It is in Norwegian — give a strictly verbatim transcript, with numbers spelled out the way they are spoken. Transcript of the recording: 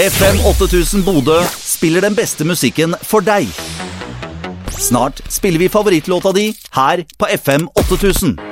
F M åtte tusen Bodø spiller den beste musikken for deg. Snart spiller vi favorittlåta di her på F M åtte tusen.